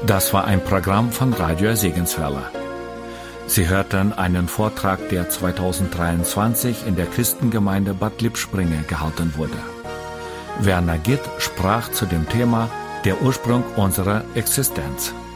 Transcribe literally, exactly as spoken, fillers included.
Das war ein Programm von Radio Segenswelle. Sie hörten einen Vortrag, der zweitausenddreiundzwanzig in der Christengemeinde Bad Lippspringe gehalten wurde. Werner Gitt sprach zu dem Thema Der Ursprung unserer Existenz.